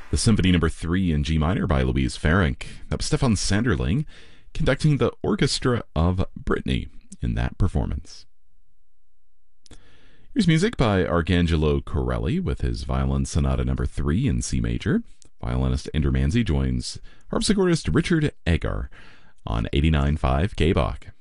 The Symphony Number 3 in G minor by Louise Farrenc. That was Stefan Sanderling conducting the Orchestra of Brittany in that performance. Here's music by Arcangelo Corelli with his Violin Sonata Number 3 in C major. Violinist Ender Manzi joins harpsichordist Richard Egar on 89.5 KBach.